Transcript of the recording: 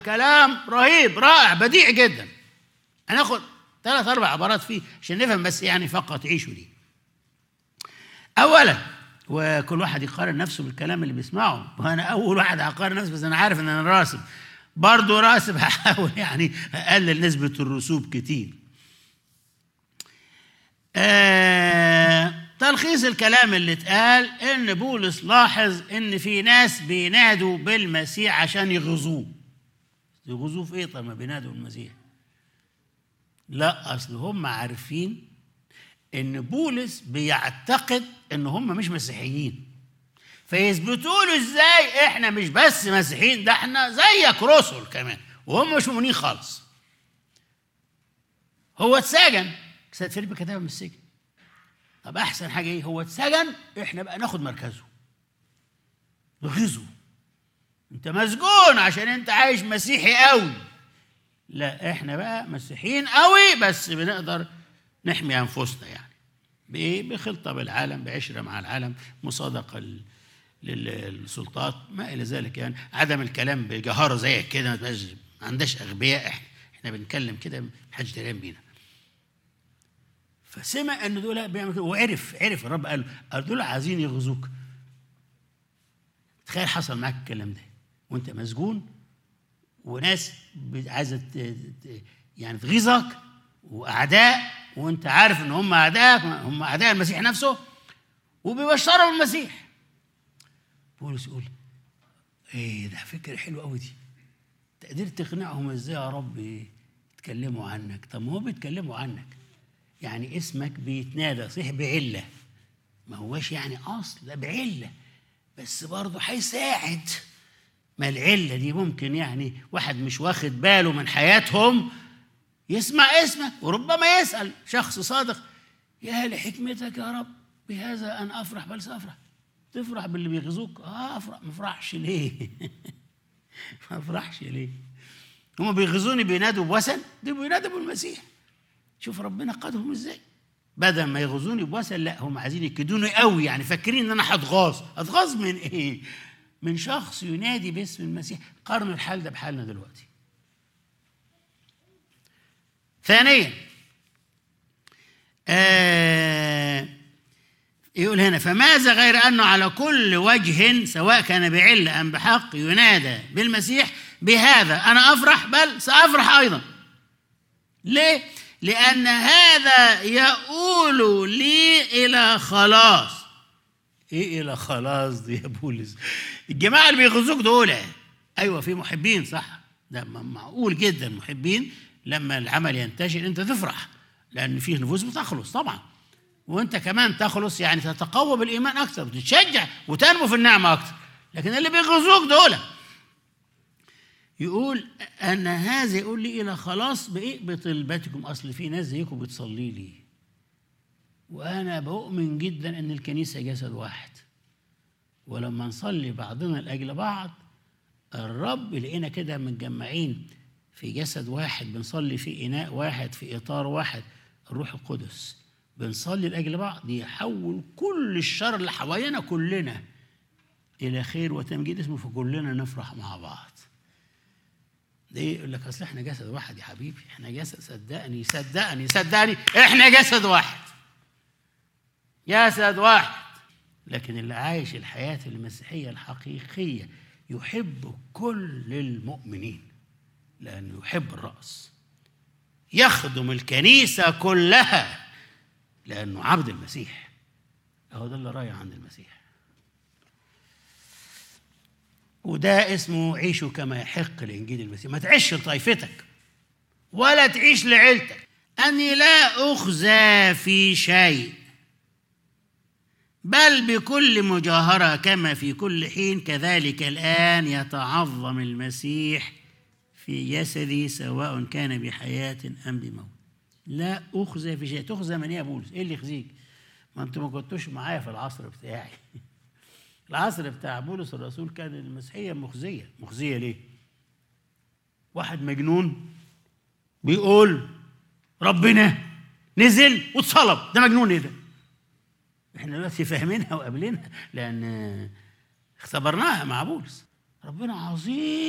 كلام رهيب رائع بديع جدا. هناخد 3-4 عبارات فيه عشان نفهم بس يعني فقط عيشوا دي. اولا، وكل واحد يقارن نفسه بالكلام اللي بيسمعه، وانا اول واحد هقارن نفسي، بس انا عارف ان انا راسب برضه راسب، هحاول يعني اقلل نسبه الرسوب كتير. تلخيص الكلام اللي اتقال ان بولس لاحظ ان في ناس بينادوا بالمسيح عشان يغزوه. يغزوه في ايه؟ طب ما بينادوا بالمسيح. لا، اصل هم عارفين ان بولس بيعتقد ان هم مش مسيحيين، فيثبتوا له ازاي احنا مش بس مسيحيين، ده احنا زيك رسل كمان، وهم مش مؤمنين خالص. هو اتسجن، سيد فيليب كتبها من السجن. طب احسن حاجه ايه؟ هو اتسجن، احنا بقى ناخد مركزه نغيظه. انت مسجون عشان انت عايش مسيحي قوي. لا، احنا بقى مسيحيين قوي، بس بنقدر نحمي انفسنا يعني بايه؟ بخلطه بالعالم، بعشره مع العالم، مصادقه للسلطات، ما الى ذلك يعني. عدم الكلام بجهاره زي كده، ما عندناش اغبياء، احنا بنتكلم كده محدش دريان بينا. فسمع ان دول بيعملوا كده، وعرف الرب قال دول عايزين يغزوك. تخيل حصل معاك الكلام ده وانت مسجون، وناس عايزه يعني تغيظك، واعداء، وانت عارف ان هم اعدائك، هم اعداء المسيح نفسه، وبيبشروا بالمسيح. بولس يقول ايه ده؟ فكره حلوه قوي دي. قدرت تقنعهم ازاي يا رب يتكلموا عنك؟ طب ما هو بيتكلموا عنك، يعني اسمك بيتنادى صحيح بعله، ما هواش يعني اصل، لا بعله، بس برضه هيساعد. ما العله دي ممكن يعني واحد مش واخد باله من حياتهم يسمع اسمك، وربما يسال شخص صادق: يا لحكمتك يا رب بهذا انا افرح، بل سافرح. تفرح باللي بيغزوك؟ افرح. ما افرحش ليه؟ ما افرحش ليه؟ هم بيغزوني بينادوا بوثن، دول بينادوا بالمسيح. شوف ربنا قادهم ازاي. بدل ما يغزوني بوثن، لا، هم عايزين يكدوني قوي، يعني فاكرين ان انا هتغاظ من ايه؟ من شخص ينادي باسم المسيح. قارنوا الحال ده بحالنا دلوقتي. ثانيا، يقول هنا: فماذا غير أنه على كل وجه سواء كان بعلة أم بحق ينادى بالمسيح بهذا أنا أفرح، بل سأفرح أيضا. ليه؟ لأن هذا يؤول لي إلى خلاص. إيه إلى خلاص دي يا بولس؟ الجماعة اللي بيغزوك دول، أيوة في محبين صح، ده معقول جدا محبين، لما العمل ينتشر أنت تفرح، لأن فيه نفوس بتخلص طبعا، وانت كمان تخلص، يعني تتقوى بالايمان اكثر وتتشجع وتنمو في النعمه اكثر. لكن اللي بيغزوك دول، يقول ان هذا يقول لي الى خلاص بايه؟ بطلبتكم. اصل في ناس زيكم بتصلي لي، وانا بؤمن جدا ان الكنيسه جسد واحد، ولما نصلي بعضنا لاجل بعض الرب لقينا كده متجمعين في جسد واحد، بنصلي في اناء واحد، في اطار واحد، الروح القدس، بنصلي لاجل بعض، يحول كل الشر اللي حوالينا كلنا الى خير وتمجيد اسمه، فكلنا نفرح مع بعض. ليه؟ يقول لك اصل احنا جسد واحد يا حبيبي، احنا جسد، صدقني صدقني صدقني، احنا جسد واحد، جسد واحد. لكن اللي عايش الحياه المسيحيه الحقيقيه يحب كل المؤمنين، لانه يحب الراس، يخدم الكنيسه كلها لأنه عبد المسيح. أهو ده اللي رايح عند المسيح، وده اسمه عيشوا كما يحق لإنجيل المسيح. ما تعيش لطائفتك ولا تعيش لعيلتك. أني لا أخزى في شيء، بل بكل مجاهرة كما في كل حين كذلك الآن يتعظم المسيح في جسدي، سواء كان بحياة أم بموت. لا أخزى في شيء. تخزى من إيه يا بولس؟ إيه اللي يخزيك؟ ما أنتم ما كنتوش معايا في العصر بتاعي. العصر بتاع بولس الرسول كان المسيحية مخزية. مخزية ليه؟ واحد مجنون بيقول ربنا نزل واتصلب، ده مجنون. إيه ده؟ إحنا دلوقتي فاهمينها وقابلينها، لأن اختبرناها مع بولس. ربنا عظيم